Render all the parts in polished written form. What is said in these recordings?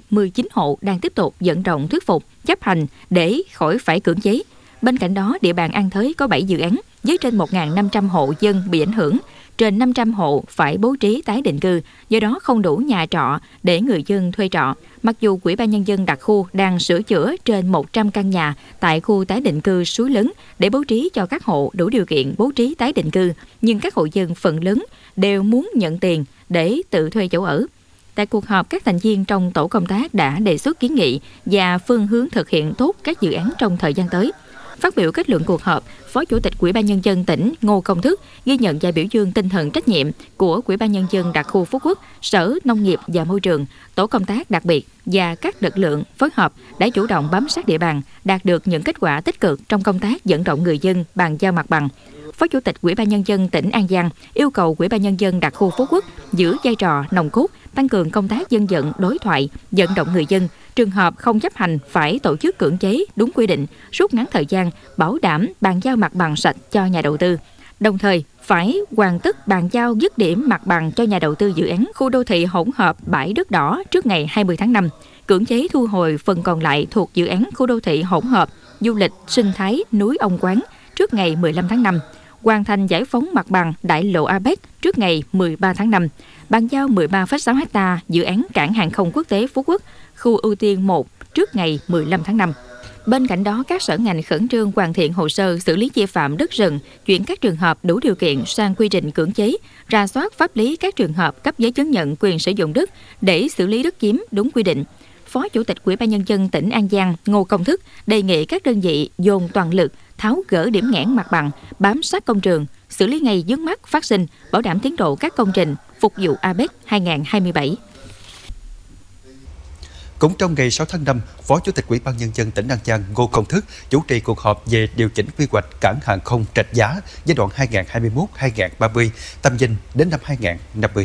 19 hộ đang tiếp tục vận động thuyết phục, chấp hành để khỏi phải cưỡng chế. Bên cạnh đó, địa bàn An Thới có 7 dự án với trên 1.500 hộ dân bị ảnh hưởng. Trên 500 hộ phải bố trí tái định cư, do đó không đủ nhà trọ để người dân thuê trọ. Mặc dù Ủy ban Nhân dân đặc khu đang sửa chữa trên 100 căn nhà tại khu tái định cư Suối Lớn để bố trí cho các hộ đủ điều kiện bố trí tái định cư, nhưng các hộ dân phần lớn đều muốn nhận tiền để tự thuê chỗ ở. Tại cuộc họp, các thành viên trong tổ công tác đã đề xuất kiến nghị và phương hướng thực hiện tốt các dự án trong thời gian tới. Phát biểu kết luận cuộc họp, Phó Chủ tịch Ủy ban Nhân dân tỉnh Ngô Công Thức ghi nhận và biểu dương tinh thần trách nhiệm của Ủy ban Nhân dân đặc khu Phú Quốc, Sở Nông nghiệp và Môi trường, tổ công tác đặc biệt và các lực lượng phối hợp đã chủ động bám sát địa bàn, đạt được những kết quả tích cực trong công tác vận động người dân bàn giao mặt bằng. Phó Chủ tịch Ủy ban Nhân dân tỉnh An Giang yêu cầu Ủy ban Nhân dân đặc khu Phú Quốc giữ vai trò nòng cốt, tăng cường công tác dân vận đối thoại, vận động người dân. Trường hợp không chấp hành phải tổ chức cưỡng chế đúng quy định, rút ngắn thời gian, bảo đảm bàn giao mặt bằng sạch cho nhà đầu tư. Đồng thời, phải hoàn tất bàn giao dứt điểm mặt bằng cho nhà đầu tư dự án khu đô thị hỗn hợp Bãi Đất Đỏ trước ngày 20 tháng 5. Cưỡng chế thu hồi phần còn lại thuộc dự án khu đô thị hỗn hợp du lịch sinh thái núi Ông Quán trước ngày 15 tháng 5. Hoàn thành giải phóng mặt bằng đại lộ APEC trước ngày 13 tháng 5. Bàn giao 13,6 ha dự án cảng hàng không quốc tế Phú Quốc, khu ưu tiên 1 trước ngày 15 tháng 5. Bên cạnh đó, các sở ngành khẩn trương hoàn thiện hồ sơ xử lý vi phạm đất rừng, chuyển các trường hợp đủ điều kiện sang quy trình cưỡng chế, rà soát pháp lý các trường hợp cấp giấy chứng nhận quyền sử dụng đất để xử lý đất chiếm đúng quy định. Phó Chủ tịch Ủy ban Nhân dân tỉnh An Giang Ngô Công Thức đề nghị các đơn vị dồn toàn lực tháo gỡ điểm nghẽn mặt bằng, bám sát công trường, xử lý ngay vướng mắc phát sinh, bảo đảm tiến độ các công trình phục vụ APEC 2027. Cũng trong ngày 6 tháng 5, Phó Chủ tịch Ủy ban Nhân dân tỉnh An Giang Ngô Công Thức chủ trì cuộc họp về điều chỉnh quy hoạch cảng hàng không Rạch Giá giai đoạn 2021-2030, tầm nhìn đến năm 2050.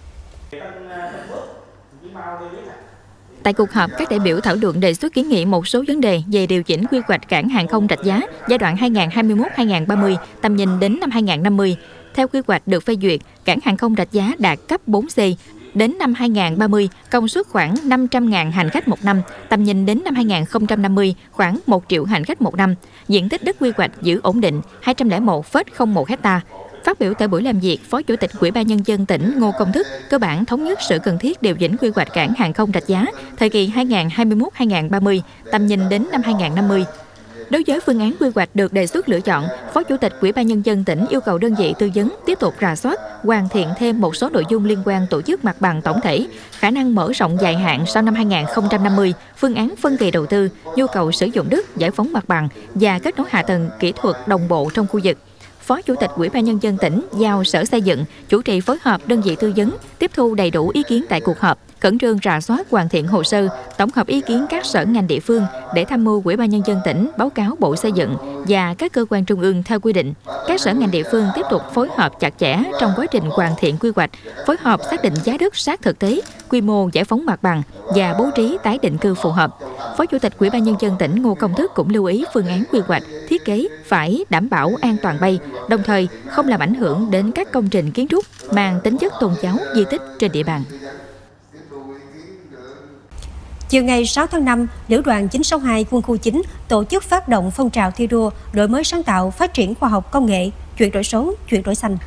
Tại cuộc họp, các đại biểu thảo luận đề xuất kiến nghị một số vấn đề về điều chỉnh quy hoạch cảng hàng không Rạch Giá giai đoạn 2021-2030, tầm nhìn đến năm 2050. Theo quy hoạch được phê duyệt, cảng hàng không Rạch Giá đạt cấp 4C. Đến năm 2030, công suất khoảng 500.000 hành khách một năm, tầm nhìn đến năm 2050 khoảng 1 triệu hành khách một năm. Diện tích đất quy hoạch giữ ổn định 201,01 ha. Phát biểu tại buổi làm việc, Phó Chủ tịch Ủy ban Nhân dân tỉnh Ngô Công Thức cơ bản thống nhất sự cần thiết điều chỉnh quy hoạch cảng hàng không Rạch Giá thời kỳ 2021-2030, tầm nhìn đến năm 2050. Đối với phương án quy hoạch được đề xuất lựa chọn, Phó Chủ tịch Ủy ban Nhân dân tỉnh yêu cầu đơn vị tư vấn tiếp tục rà soát, hoàn thiện thêm một số nội dung liên quan tổ chức mặt bằng tổng thể, khả năng mở rộng dài hạn sau năm 2050, phương án phân kỳ đầu tư, nhu cầu sử dụng đất, giải phóng mặt bằng và kết nối hạ tầng kỹ thuật đồng bộ trong khu vực. Phó Chủ tịch Ủy ban Nhân dân tỉnh giao Sở Xây dựng chủ trì phối hợp đơn vị tư vấn, tiếp thu đầy đủ ý kiến tại cuộc họp, khẩn trương rà soát hoàn thiện hồ sơ, tổng hợp ý kiến các sở ngành địa phương để tham mưu Ủy ban Nhân dân tỉnh báo cáo Bộ Xây dựng và các cơ quan trung ương theo quy định. Các sở ngành địa phương tiếp tục phối hợp chặt chẽ trong quá trình hoàn thiện quy hoạch, phối hợp xác định giá đất sát thực tế, quy mô giải phóng mặt bằng và bố trí tái định cư phù hợp. Phó Chủ tịch Ủy ban Nhân dân tỉnh Ngô Công Thức cũng lưu ý phương án quy hoạch, thiết kế phải đảm bảo an toàn bay, đồng thời không làm ảnh hưởng đến các công trình kiến trúc mang tính chất tôn giáo, di tích trên địa bàn. Chiều ngày 6 tháng 5, Lữ đoàn 962 Quân khu 9 tổ chức phát động phong trào thi đua đổi mới sáng tạo, phát triển khoa học công nghệ, chuyển đổi số, chuyển đổi xanh.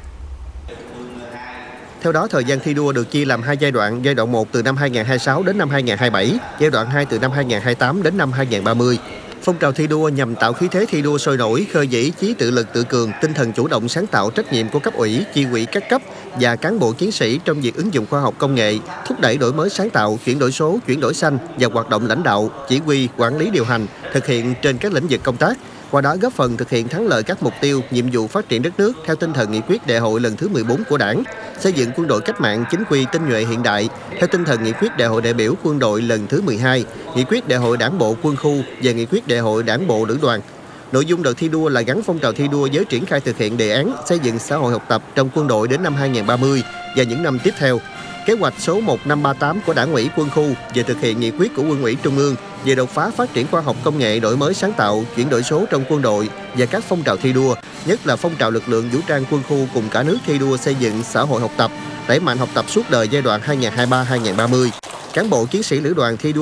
Theo đó, thời gian thi đua được chia làm 2 giai đoạn. Giai đoạn 1 từ năm 2026 đến năm 2027, giai đoạn 2 từ năm 2028 đến năm 2030. Phong trào thi đua nhằm tạo khí thế thi đua sôi nổi, khơi dậy ý chí tự lực tự cường, tinh thần chủ động sáng tạo, trách nhiệm của cấp ủy, chi ủy các cấp và cán bộ chiến sĩ trong việc ứng dụng khoa học công nghệ, thúc đẩy đổi mới sáng tạo, chuyển đổi số, chuyển đổi xanh và hoạt động lãnh đạo, chỉ huy, quản lý điều hành, thực hiện trên các lĩnh vực công tác. Qua đó góp phần thực hiện thắng lợi các mục tiêu, nhiệm vụ phát triển đất nước theo tinh thần nghị quyết đại hội lần thứ 14 của Đảng, xây dựng quân đội cách mạng chính quy tinh nhuệ hiện đại theo tinh thần nghị quyết đại hội đại biểu quân đội lần thứ 12, nghị quyết đại hội đảng bộ quân khu và nghị quyết đại hội đảng bộ lữ đoàn. Nội dung đợt thi đua là gắn phong trào thi đua với triển khai thực hiện đề án xây dựng xã hội học tập trong quân đội đến năm 2030 và những năm tiếp theo. Kế hoạch số 1538 của Đảng ủy quân khu về thực hiện nghị quyết của Quân ủy Trung ương về đột phá phát triển khoa học công nghệ, đổi mới sáng tạo, chuyển đổi số trong quân đội và các phong trào thi đua, nhất là phong trào lực lượng vũ trang quân khu cùng cả nước thi đua xây dựng xã hội học tập, đẩy mạnh học tập suốt đời giai đoạn 2023-2030. Cán bộ chiến sĩ lữ đoàn thi đua